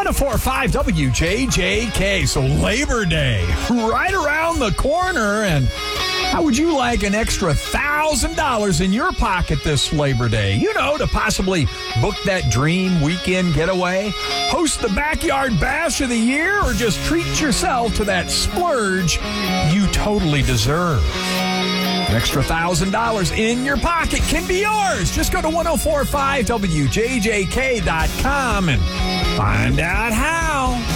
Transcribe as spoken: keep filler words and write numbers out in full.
oh four point five W J J K. So Labor Day, right around the corner. And how would you like an extra one thousand dollars in your pocket this Labor Day? You know, to possibly book that dream weekend getaway, host the Backyard Bash of the year, or just treat yourself to that splurge you totally deserve. An extra one thousand dollars in your pocket can be yours. Just go to ten forty-five W J J K dot com and find out how.